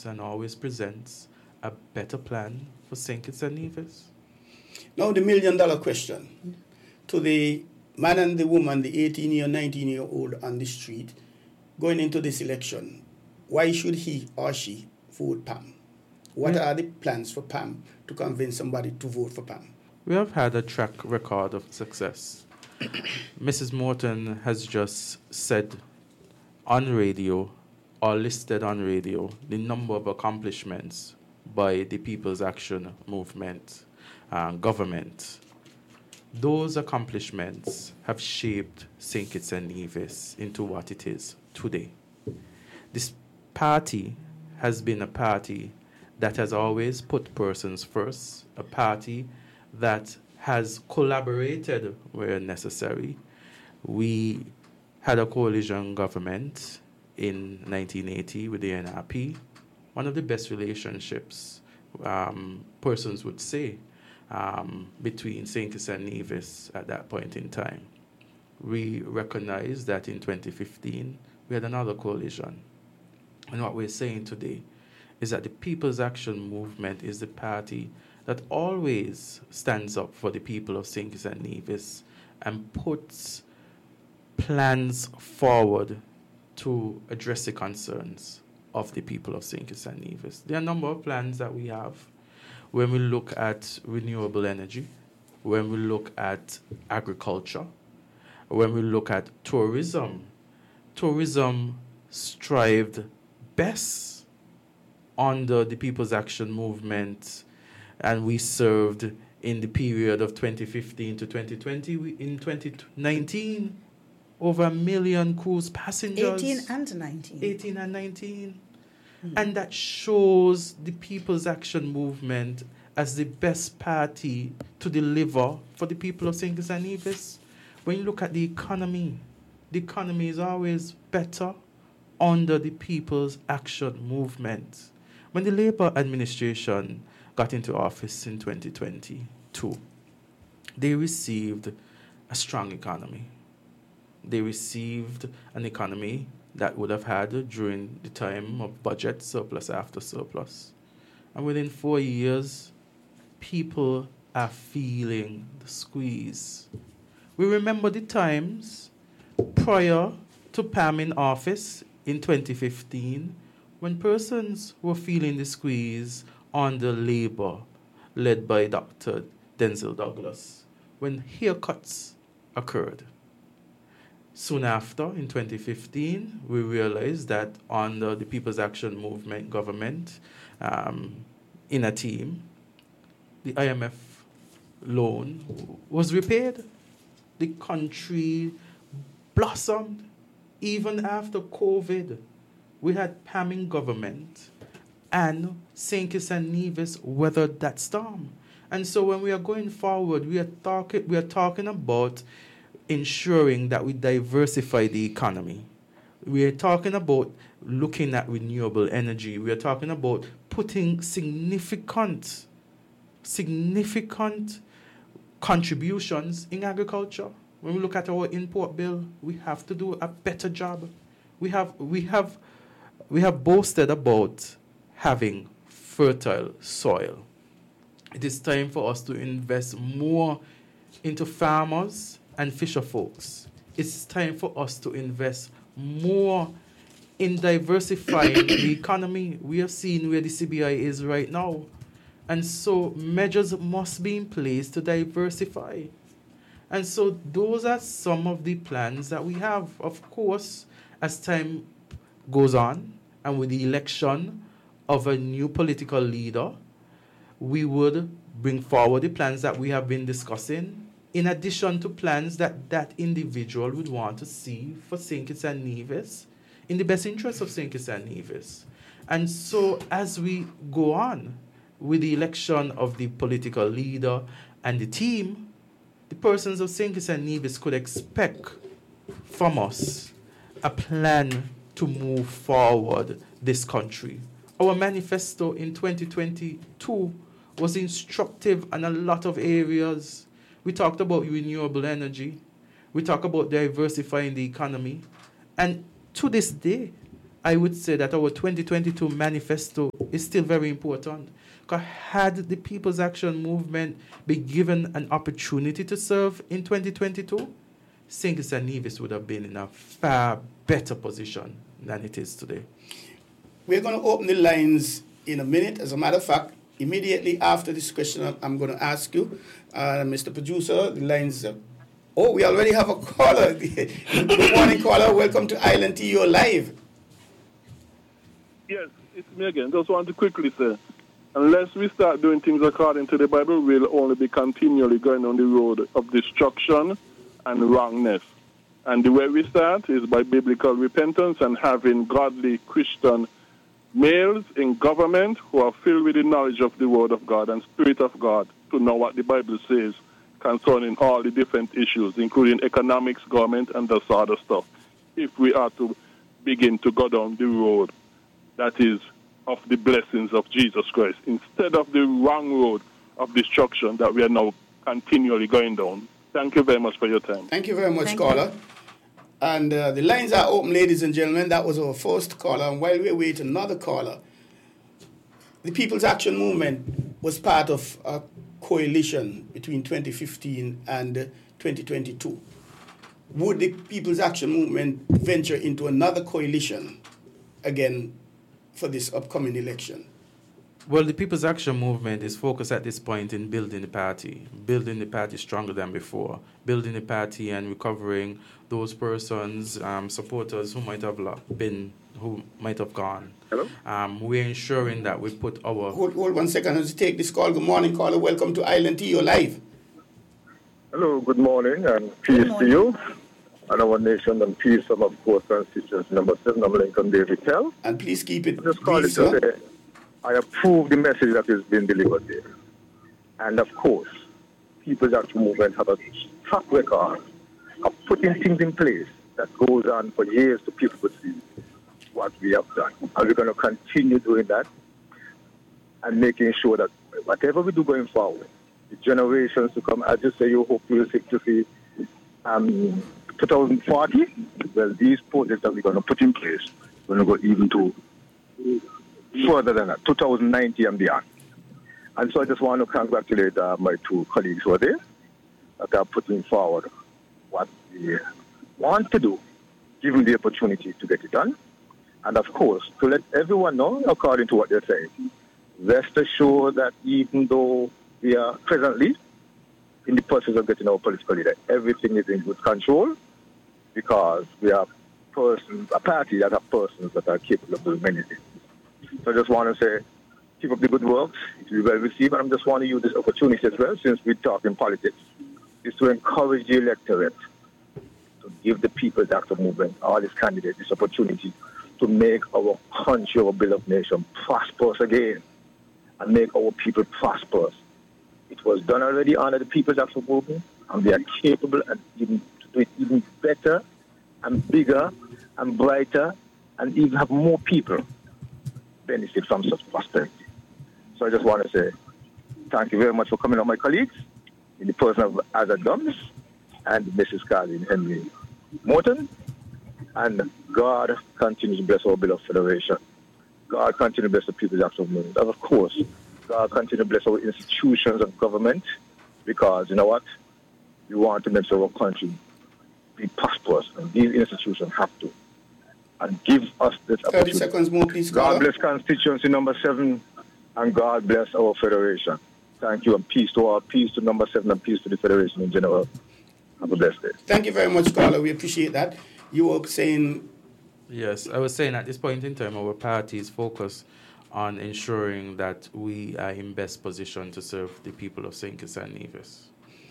presents and always presents a better plan for St. Kitts and Nevis? Now the $1,000,000 question. To the man and the woman, the 18-year, 19-year-old on the street, going into this election, why should he or she vote PAM? What are the plans for PAM to convince somebody to vote for PAM? We have had a track record of success. Mrs. Morton has just said on radio or listed on radio the number of accomplishments by the People's Action Movement government. Those accomplishments have shaped St. Kitts and Nevis into what it is today. This party has been a party that has always put persons first, a party that has collaborated where necessary. We had a coalition government in 1980 with the NRP, one of the best relationships, persons would say, between St. Kitts and Nevis at that point in time. We recognize that in 2015, we had another coalition. And what we're saying today is that the People's Action Movement is the party that always stands up for the people of St. Kitts and Nevis and puts plans forward to address the concerns of the people of St. Kitts and Nevis. There are a number of plans that we have when we look at renewable energy, when we look at agriculture, when we look at tourism. Tourism strived best under the People's Action Movement, and we served in the period of 2015 to 2020. In 2019, over 1 million cruise passengers. 18 and 19. 18 and 19. Mm-hmm. And that shows the People's Action Movement as the best party to deliver for the people of St. Kitts and Nevis. When you look at the economy is always better under the People's Action Movement. When the Labour administration got into office in 2022, they received a strong economy. They received an economy that would have had during the time of budget surplus after surplus. And within 4 years, people are feeling the squeeze. We remember the times prior to PAM in office in 2015 when persons were feeling the squeeze under Labour led by Dr. Denzil Douglas, when haircuts occurred. Soon after, in 2015, we realized that under the People's Action Movement government, in a team, the IMF loan was repaid. The country blossomed. Even after COVID, we had PAM in government, and St. Kitts and Nevis weathered that storm. And so when we are going forward, we are talking about ensuring that we diversify the economy. We are talking about looking at renewable energy. We are talking about putting significant contributions in agriculture. When we look at our import bill, we have to do a better job. We have boasted about having fertile soil. It is time for us to invest more into farmers and fisher folks. It's time for us to invest more in diversifying the economy. We have seen where the CBI is right now. And so measures must be in place to diversify. And so those are some of the plans that we have. Of course, as time goes on, and with the election of a new political leader, we would bring forward the plans that we have been discussing, in addition to plans that that individual would want to see for St. Kitts and Nevis, in the best interest of St. Kitts and Nevis. And so as we go on with the election of the political leader and the team, the persons of St. Kitts and Nevis could expect from us a plan to move forward this country. Our manifesto in 2022 was instructive in a lot of areas. We talked about renewable energy. We talked about diversifying the economy. And to this day, I would say that our 2022 manifesto is still very important. Because had the People's Action Movement been given an opportunity to serve in 2022, St. Kitts and Nevis would have been in a far better position than it is today. We're going to open the lines in a minute. As a matter of fact, immediately after this question, I'm going to ask you, Mr. Producer, the lines. We already have a caller. Good morning, caller. Welcome to Island TO Live. Yes, it's me again. Just want to quickly say, unless we start doing things according to the Bible, we'll only be continually going on the road of destruction and wrongness. And the way we start is by biblical repentance and having godly Christian males in government who are filled with the knowledge of the Word of God and Spirit of God to know what the Bible says concerning all the different issues, including economics, government, and that sort of stuff, if we are to begin to go down the road that is of the blessings of Jesus Christ, instead of the wrong road of destruction that we are now continually going down. Thank you very much for your time. Thank you very much, caller. And the lines are open, ladies and gentlemen. That was our first caller. And while we wait another caller, the People's Action Movement was part of a coalition between 2015 and 2022. Would the People's Action Movement venture into another coalition again for this upcoming election? Well, the People's Action Movement is focused at this point in building the party stronger than before, building the party and recovering those persons, supporters who might have gone. Hello? We're ensuring that we put our... Hold 1 second. Let's take this call. Good morning, caller. Welcome to Island TO Live. Hello, good morning, and peace to you and our nation, and peace from, of course, constituency number 7, I'm Lincoln David Tell. And please keep it Just call it to say, I approve the message that is being delivered there. And of course, People's Action Movement have a track record of putting things in place that goes on for years to people to see what we have done. And we're going to continue doing that and making sure that whatever we do going forward, the generations to come, as you say, you hope to see 2040, well, these projects that we're going to put in place, we're going to go even to further than that, 2090 and beyond. And so I just want to congratulate my two colleagues who are there that are putting forward what they want to do, given the opportunity to get it done. And of course, to let everyone know, according to what they're saying, rest assured that even though we are presently in the process of getting our political leader, everything is in good control because we are a party that have persons that are capable of doing many things. So I just want to say, keep up the good work. It will be well received. And I just want to use this opportunity as well, since we talk in politics, is to encourage the electorate to give the People's Action Movement, all these candidates, this opportunity to make our country, our bill of nation, prosperous again and make our people prosperous. It was done already under the People's Action Movement, and they are capable and even to do it even better and bigger and brighter and even have more people benefit from such prosperity. So I just want to say thank you very much for coming on, my colleagues, in the person of Azad Gums and Mrs. Carlin Henry Morton. And God continue to bless our beloved federation. God continue to bless the People's Action Movement. And of course, God continue to bless our institutions and government, because you know what? We want to make sure our country be prosperous, and these institutions have to. And give us this 30 seconds more, please. God bless constituency number 7, and God bless our federation. Thank you, and peace to all, peace to number 7, and peace to the federation in general. Have a blessed day. Thank you very much, caller. We appreciate that. You were saying... Yes, I was saying at this point in time, our party is focused on ensuring that we are in best position to serve the people of St. Kitts and Nevis.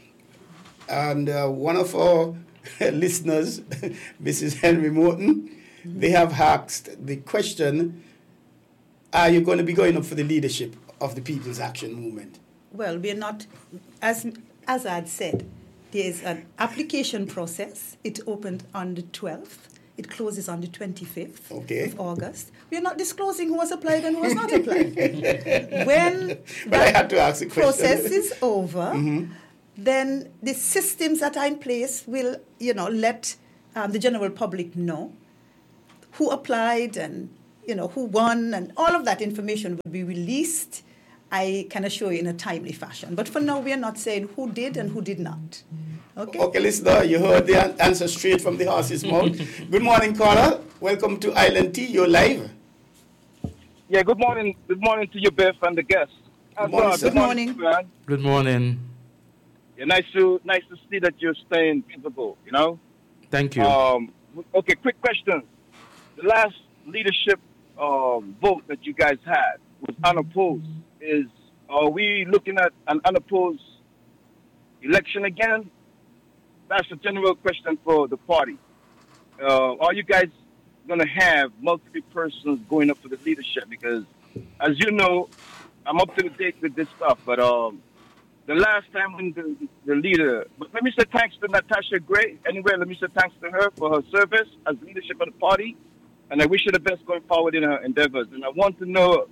And one of our listeners, Mrs. Henry Morton, they have asked the question, are you going to be going up for the leadership of the People's Action Movement? Well, we're not, as I'd said, there's an application process. It opened on the 12th. It closes on the 25th of August. We're not disclosing who has applied and who has not applied. When the process is over, then the systems that are in place will, let the general public know who applied and, who won, and all of that information will be released, I can assure you, in a timely fashion. But for now, we are not saying who did and who did not. Okay, listener, you heard the answer straight from the horse's mouth. Good morning, caller. Welcome to Island Tea. You're live. Yeah, good morning. Good morning to you, Biff, and the guests. Good morning. Good morning. Yeah, nice to see that you're staying visible, Thank you. Okay, quick question. The last leadership vote that you guys had was unopposed. Are we looking at an unopposed election again? That's a general question for the party. Are you guys going to have multiple persons going up for the leadership? Because, as you know, I'm up to date with this stuff, but the last time when the leader... But let me say thanks to Natasha Gray. Anyway, let me say thanks to her for her service as leadership of the party, and I wish her the best going forward in her endeavors. And I want to know,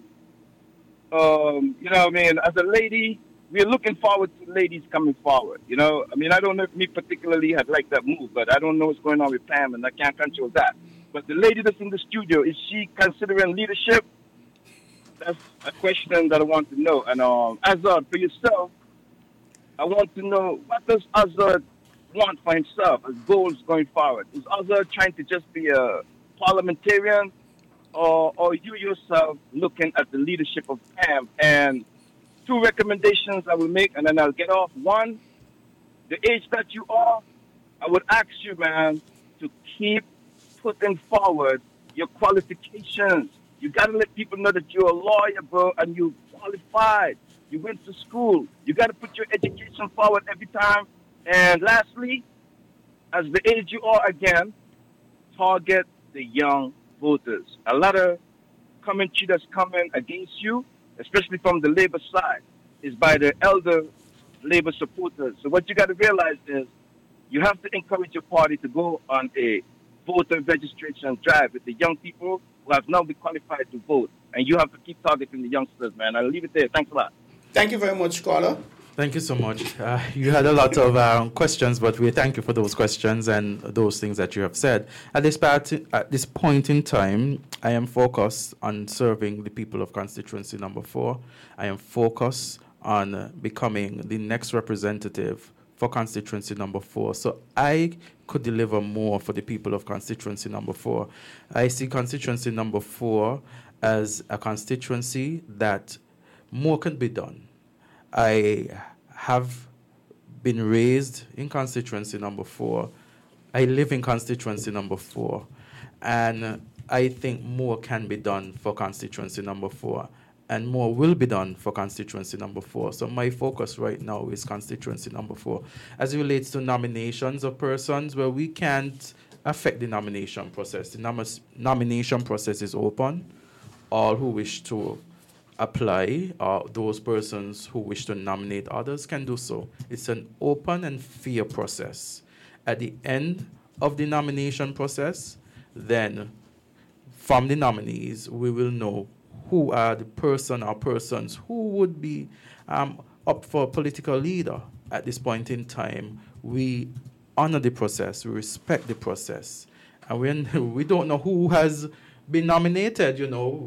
as a lady, we're looking forward to ladies coming forward, I don't know if me particularly had liked that move, but I don't know what's going on with Pam, and I can't control that. But the lady that's in the studio, is she considering leadership? That's a question that I want to know. And Azad, for yourself, I want to know, what does Azad want for himself as goals going forward? Is Azad trying to just be a parliamentarian, or you yourself looking at the leadership of Pam? And 2 recommendations I will make, and then I'll get off. 1, the age that you are, I would ask you, man, to keep putting forward your qualifications. You got to let people know that you're a lawyer, bro, and you're qualified. You went to school. You got to put your education forward every time. And lastly, as the age you are again, target the young voters. A lot of commentary that's coming against you, especially from the Labour side, is by the elder Labour supporters. So what you got to realize is you have to encourage your party to go on a voter registration drive with the young people who have now been qualified to vote. And you have to keep targeting the youngsters, man. I'll leave it there. Thanks a lot. Thank you very much, caller. Thank you so much. You had a lot of questions, but we thank you for those questions and those things that you have said. At this point in time, I am focused on serving the people of constituency number 4. I am focused on becoming the next representative for constituency number 4. So I could deliver more for the people of constituency number 4. I see constituency number 4 as a constituency that more can be done. I have been raised in constituency number 4. I live in constituency number 4. And I think more can be done for constituency number 4. And more will be done for constituency number 4. So my focus right now is constituency number 4. As it relates to nominations of persons, well, we can't affect the nomination process. The nomination process is open. All who wish to apply, or those persons who wish to nominate others can do so. It's an open and fair process. At the end of the nomination process, then from the nominees, we will know who are the person or persons who would be up for political leader. At this point in time, we honor the process, we respect the process, and we don't know who has been nominated.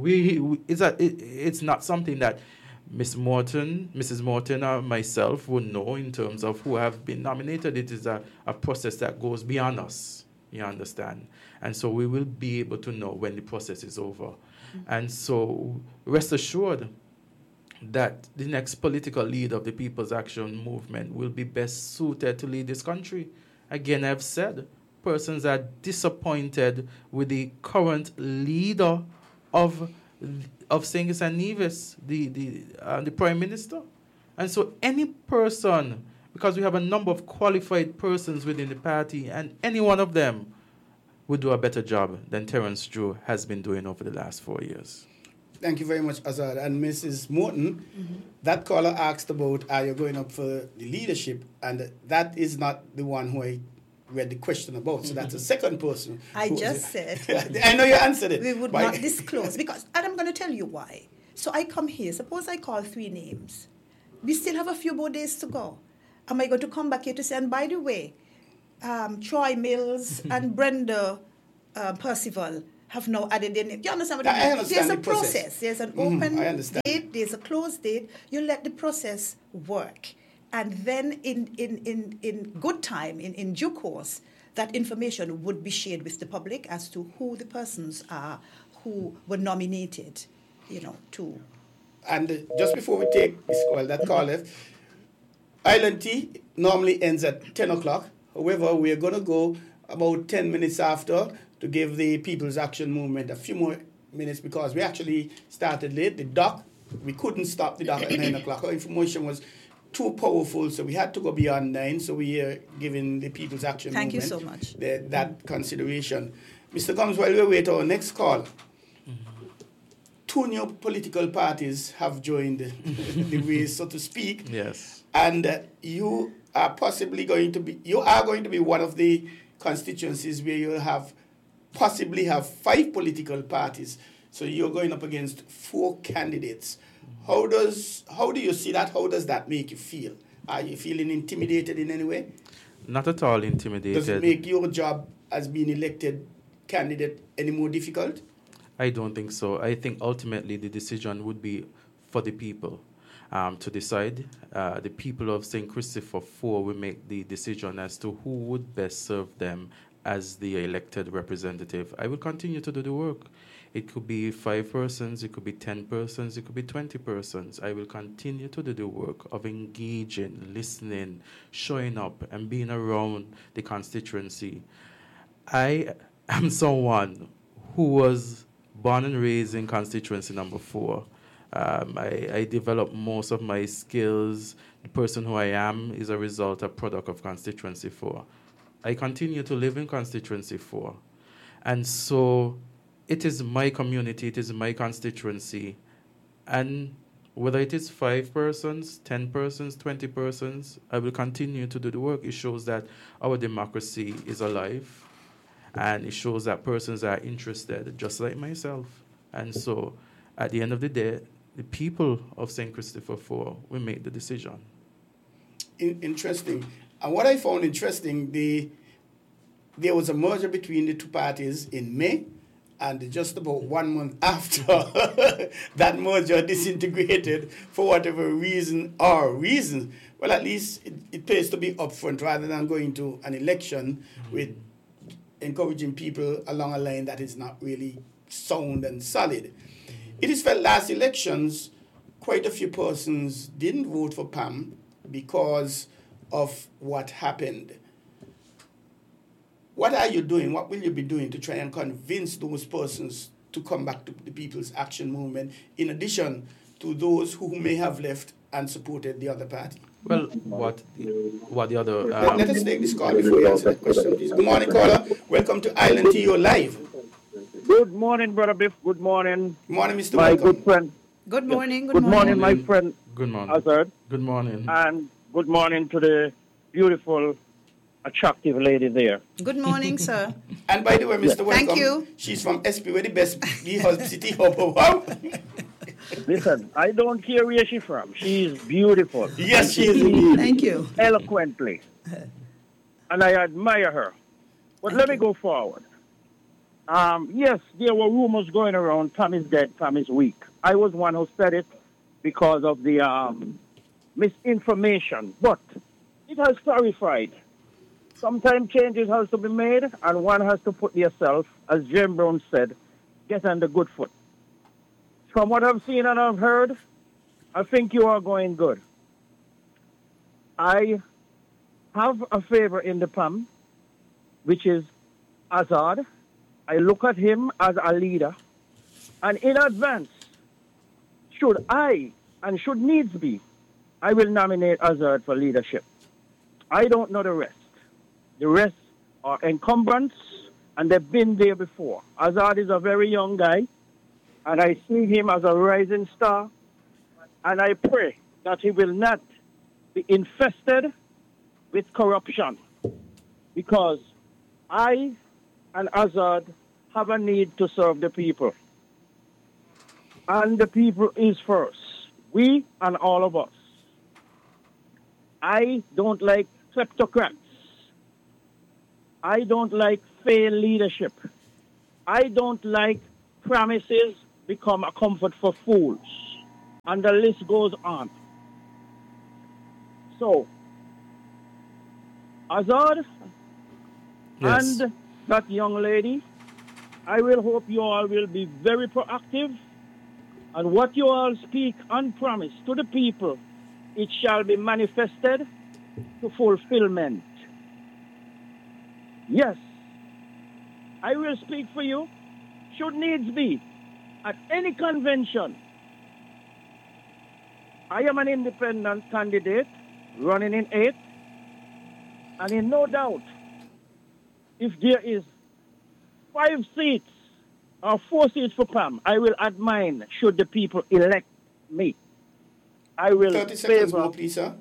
It's not something that Mrs. Morton, or myself would know in terms of who have been nominated. It is a process that goes beyond us, you understand? And so we will be able to know when the process is over. Mm-hmm. And so rest assured that the next political leader of the People's Action Movement will be best suited to lead this country. Again, I've said, persons are disappointed with the current leader of St. Kitts and Nevis, the Prime Minister. And so any person, because we have a number of qualified persons within the party, and any one of them would do a better job than Terence Drew has been doing over the last 4 years. Thank you very much, Azad. And Mrs. Morton, that caller asked about, are you going up for the leadership? And that is not the one who I read the question about. So that's the second person. I just said. I know you answered it. We would not disclose. And I'm going to tell you why. So I come here. Suppose I call 3 names. We still have a few more days to go. Am I going to come back here to say, and by the way, Troy Mills and Brenda Percival have now added in. You understand what I I mean? understand There's a the process. process. There's an open I understand. date, there's a closed date. You let the process work. And then in good time, in due course, that information would be shared with the public as to who the persons are who were nominated, to. And just before we take this call, that call left, Island Tea normally ends at 10 o'clock. However, we are going to go about 10 minutes after to give the People's Action Movement a few more minutes because we actually started late. The dock, we couldn't stop the dock at 9 o'clock. Our information was too powerful, so we had to go beyond 9. So we are giving the People's Action Thank Movement you so much. That consideration. Mr. Combs, while we wait our next call, 2 new political parties have joined the race, so to speak. Yes. And you are going to be one of the constituencies where you'll possibly have 5 political parties. So you're going up against 4 candidates. How do you see that? How does that make you feel? Are you feeling intimidated in any way? Not at all intimidated. Does it make your job as being elected candidate any more difficult? I don't think so. I think ultimately the decision would be for the people to decide. The people of St. Christopher 4 will make the decision as to who would best serve them as the elected representative. I will continue to do the work. It could be 5 persons, it could be 10 persons, it could be 20 persons. I will continue to do the work of engaging, listening, showing up, and being around the constituency. I am someone who was born and raised in constituency number 4. I developed most of my skills. The person who I am is a result, a product of constituency 4. I continue to live in constituency 4. And so it is my community, it is my constituency. And whether it is 5 persons, 10 persons, 20 persons, I will continue to do the work. It shows that our democracy is alive. And it shows that persons are interested, just like myself. And so, at the end of the day, the people of St. Christopher 4 will make the decision. Interesting. And what I found interesting, there was a merger between the 2 parties in May, and just about 1 month after, that merger disintegrated for whatever reason or reasons. Well, at least it pays to be upfront rather than going to an election with encouraging people along a line that is not really sound and solid. It is felt last elections, quite a few persons didn't vote for Pam because of what happened. What are you doing? What will you be doing to try and convince those persons to come back to the People's Action Movement, in addition to those who may have left and supported the other party? Well, what the other... Let us take this call before you answer the question, please. Good morning, caller. Welcome to Island TO Live. Good morning, Brother Biff. Good morning. Good morning, Mr. My Welcome. good friend. Good morning. Good morning, my friend. Good morning. Azad. Good morning. And good morning to the beautiful, attractive lady there. Good morning, sir. And by the way, Mr. Welcome, Thank you. She's from SP, where the best city hub. Wow. Listen, I don't care where she's from. She's beautiful. Yes, she is. Thank you. Eloquently. And I admire her. But let me go forward. Yes, there were rumors going around, Pam is dead, Pam is weak. I was one who said it because of the misinformation. But it has clarified. Sometimes changes has to be made, and one has to put yourself, as Jim Brown said, get on the good foot. From what I've seen and I've heard, I think you are going good. I have a favor in the PAM, which is Azad. I look at him as a leader. And in advance, should needs be, I will nominate Azad for leadership. I don't know the rest. The rest are incumbents, and they've been there before. Azad is a very young guy, and I see him as a rising star, and I pray that he will not be infested with corruption, because I and Azad have a need to serve the people. And the people is first. We and all of us. I don't like kleptocrats. I don't like failed leadership. I don't like promises become a comfort for fools. And the list goes on. So, Azad and that young lady, I will hope you all will be very proactive. And what you all speak and promise to the people, it shall be manifested to fulfillment. Yes, I will speak for you, should needs be, at any convention. I am an independent candidate, running in 8th, and in no doubt, if there is 5 seats or 4 seats for Pam, I will add mine should the people elect me. I will 30 seconds more, please, sir.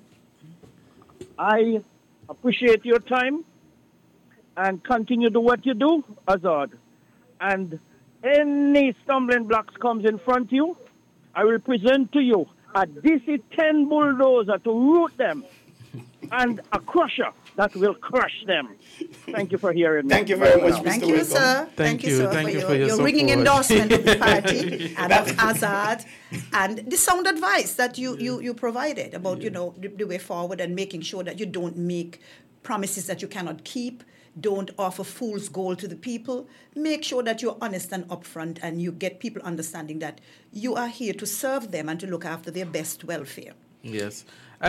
I appreciate your time and continue to do what you do, Azad. And any stumbling blocks comes in front of you, I will present to you a DC-10 bulldozer to root them and a crusher that will crush them. Thank you for hearing me. Thank you very much, Mr. Thank you, sir. Thank you, sir, for your ringing endorsement of the party and of Azad, and the sound advice that you provided about, the way forward and making sure that you don't make promises that you cannot keep. Don't offer fool's gold to the people. Make sure that you're honest and upfront and you get people understanding that you are here to serve them and to look after their best welfare. Yes.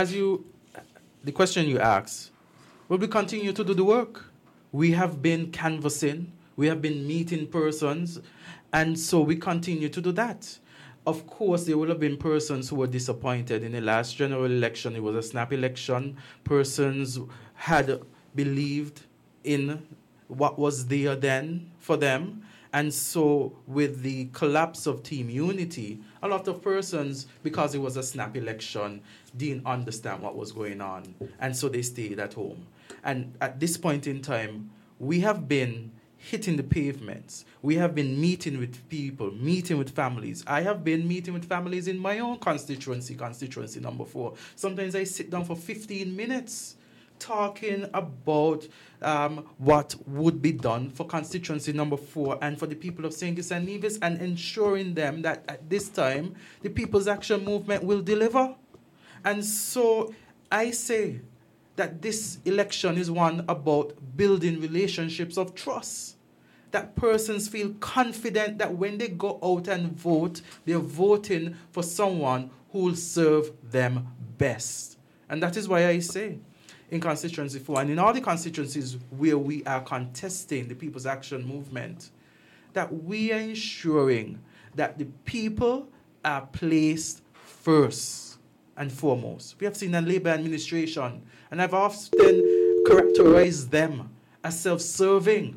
The question you asked, will we continue to do the work? We have been canvassing, we have been meeting persons, and so we continue to do that. Of course, there will have been persons who were disappointed in the last general election. It was a snap election. Persons had believed in what was there then for them. And so with the collapse of Team Unity, a lot of persons, because it was a snap election, didn't understand what was going on. And so they stayed at home. And at this point in time, we have been hitting the pavements. We have been meeting with people, meeting with families. I have been meeting with families in my own constituency number 4. Sometimes I sit down for 15 minutes talking about what would be done for constituency number 4 and for the people of St. Kitts and Nevis, and ensuring them that at this time the People's Action Movement will deliver. And so I say that this election is one about building relationships of trust, that persons feel confident that when they go out and vote, they're voting for someone who will serve them best. And that is why I say, in Constituency 4 and in all the constituencies where we are contesting the People's Action Movement, that we are ensuring that the people are placed first and foremost. We have seen a Labour administration, and I've often characterized them as self-serving.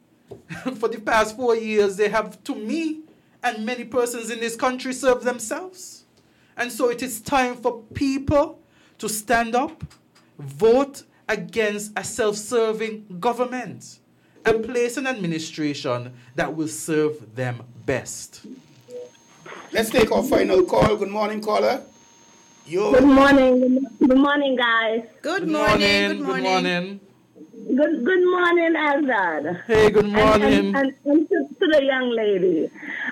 For the past 4 years, they have, to me and many persons in this country, served themselves. And so it is time for people to stand up, vote against a self-serving government, and place an administration that will serve them best. Let's take our final call. Good morning, caller. Good morning. Good morning, guys. Good morning. Good morning. Good morning, Azad. Hey, good morning. And to the young lady.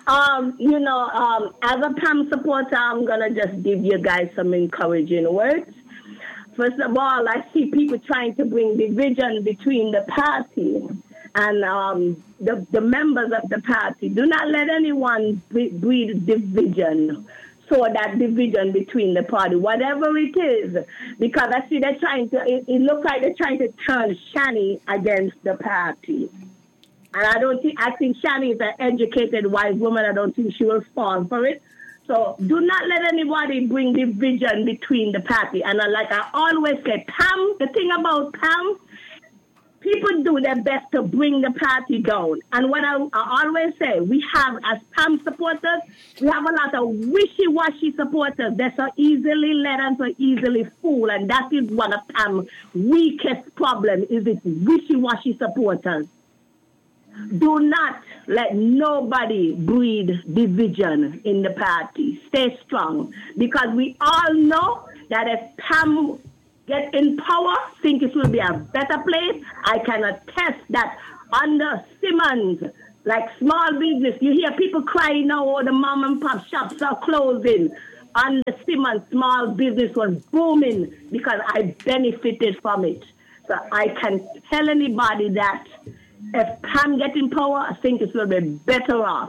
As a PAM supporter, I'm going to just give you guys some encouraging words. First of all, I see people trying to bring division between the party and the members of the party. Do not let anyone breed division, so that division between the party, whatever it is, because I see they're trying to, it looks like they're trying to turn Shani against the party. And I think Shani is an educated, wise woman. I don't think she will fall for it. So do not let anybody bring division between the party. And like I always say, PAM, the thing about PAM, people do their best to bring the party down. And what I always say, we have, as PAM supporters, we have a lot of wishy-washy supporters. They're so easily led and so easily fooled. And that is one of PAM's weakest problems, is its wishy-washy supporters. Do not let nobody breed division in the party. Stay strong. Because we all know that if PAM get in power, think it will be a better place. I can attest that under Simmons, Like small business, you hear people crying now, oh, the mom and pop shops are closing. And the Simmons small business was booming because I benefited from it. So I can tell anybody that if Pam get in power, I think it will be better off.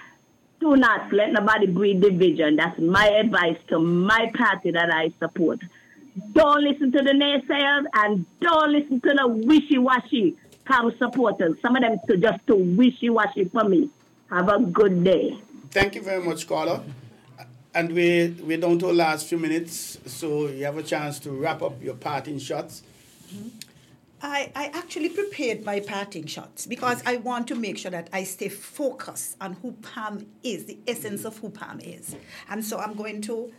Do not let nobody breed division. That's my advice to my party that I support. Don't listen to the naysayers and don't listen to the wishy-washy Pam supporters. Some of them just too wishy-washy for me. Have a good day. Thank you very much, Carla. And we're down to the last few minutes, so you have a chance to wrap up your parting shots. Mm-hmm. I actually prepared my parting shots because I want to make sure that I stay focused on who Pam is, the essence of who Pam is. And so I'm going to,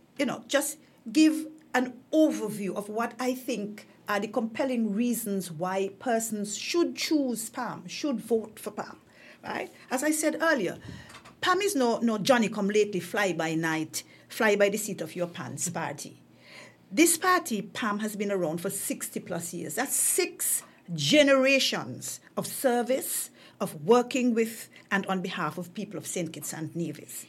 just give an overview of what I think are the compelling reasons why persons should choose Pam, should vote for Pam, right? As I said earlier, Pam is no Johnny-come-lately, fly-by-night, fly-by-the-seat of your pants party. This party, Pam, has been around for 60-plus years. That's 6 generations of service, of working with and on behalf of people of St. Kitts and Nevis.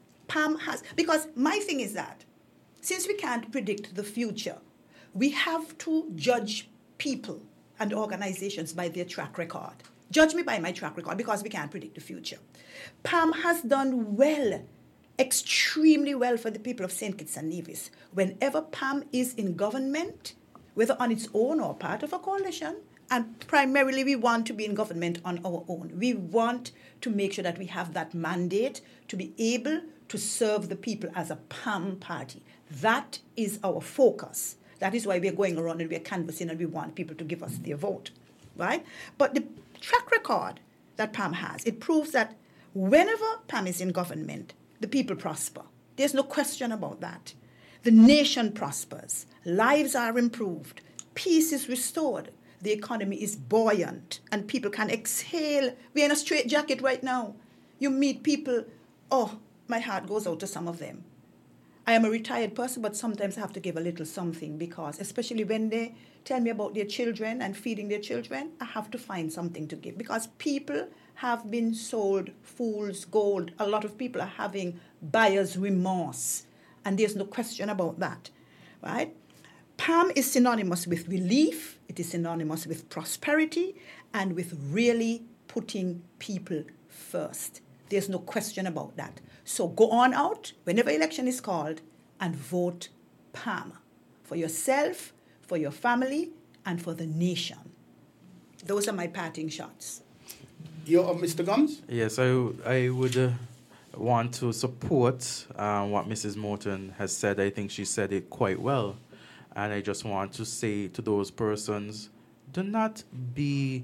Pam has, because my thing is that, since we can't predict the future, we have to judge people and organizations by their track record. Judge me by my track record because we can't predict the future. Pam has done well, extremely well for the people of St. Kitts and Nevis. Whenever Pam is in government, whether on its own or part of a coalition, and primarily we want to be in government on our own. We want to make sure that we have that mandate to be able to serve the people as a Pam party. That is our focus. That is why we're going around and we're canvassing and we want people to give us their vote, right? But the track record that Pam has, it proves that whenever Pam is in government, the people prosper. There's no question about that. The nation prospers. Lives are improved. Peace is restored. The economy is buoyant and people can exhale. We're in a straitjacket right now. You meet people, oh, my heart goes out to some of them. I am a retired person, but sometimes I have to give a little something because, especially when they tell me about their children and feeding their children, I have to find something to give because people have been sold fool's gold. A lot of people are having buyer's remorse, and there's no question about that, right? Pam is synonymous with relief, it is synonymous with prosperity, and with really putting people first. There's no question about that. So go on out, whenever election is called, and vote Pam for yourself, for your family, and for the nation. Those are my parting shots. You're Mr. Gumbs? Yes, I would want to support what Mrs. Morton has said. I think she said it quite well. And I just want to say to those persons, do not be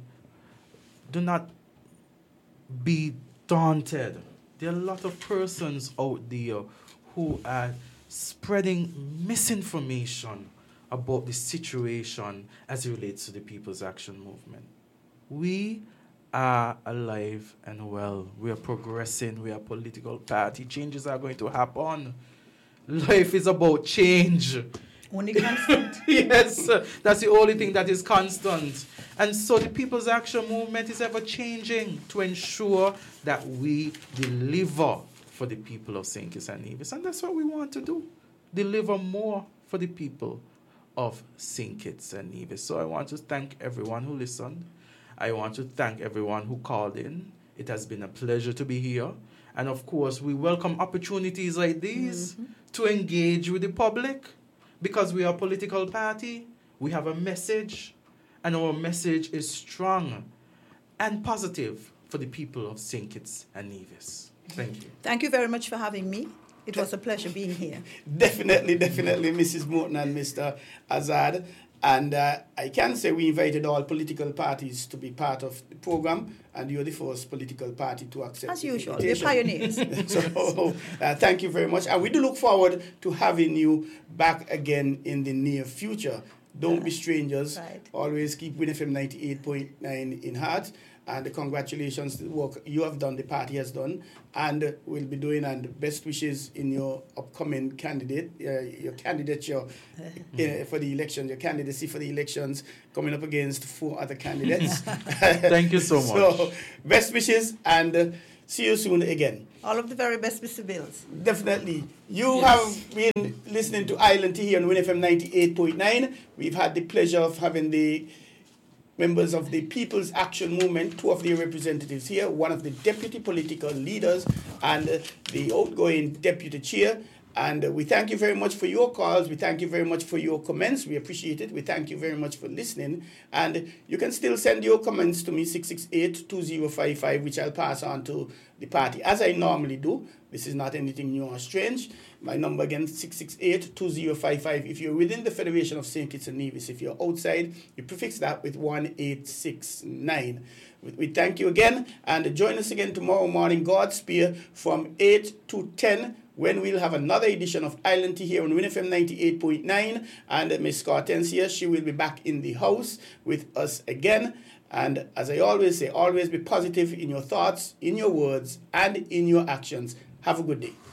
daunted. There are a lot of persons out there who are spreading misinformation about the situation as it relates to the People's Action Movement. We are alive and well. We are progressing. We are a political party. Changes are going to happen. Life is about change. Only constant. Yes, that's the only thing that is constant. And so the People's Action Movement is ever changing to ensure that we deliver for the people of St. Kitts and Nevis. And that's what we want to do. Deliver more for the people of St. Kitts and Nevis. So I want to thank everyone who listened. I want to thank everyone who called in. It has been a pleasure to be here. And of course, we welcome opportunities like these to engage with the public. Because we are a political party, we have a message, and our message is strong and positive for the people of St. Kitts and Nevis. Thank you. Thank you very much for having me. It was a pleasure being here. Definitely, Mrs. Morton and Mr. Azad. And I can say we invited all political parties to be part of the program, and you're the first political party to accept. As usual, we're pioneers. So thank you very much. And we do look forward to having you back again in the near future. Don't be strangers. Right. Always keep Win FM 98.9 in heart. and congratulations to the work you have done, the party has done, and will be doing, and best wishes in your upcoming candidate, your candidature for the election, your candidacy for the elections, coming up against 4 other candidates. Thank you so much. So, best wishes, and see you soon again. All of the very best, Mr. Bills. Definitely. You have been listening to Island Tea here on Win FM 98.9. We've had the pleasure of having the members of the People's Action Movement, 2 of their representatives here, one of the deputy political leaders and the outgoing deputy chair. And we thank you very much for your calls. We thank you very much for your comments. We appreciate it. We thank you very much for listening. And you can still send your comments to me, 668-2055, which I'll pass on to the party, as I normally do. This is not anything new or strange. My number again, 668-2055. If you're within the Federation of St. Kitts and Nevis, if you're outside, you prefix that with 1869. We thank you again, and join us again tomorrow morning, Godspear, from 8 to 10, when we'll have another edition of Island Tea here on Win FM 98.9. And Miss Hortensia, she will be back in the house with us again. And as I always say, always be positive in your thoughts, in your words, and in your actions. Have a good day.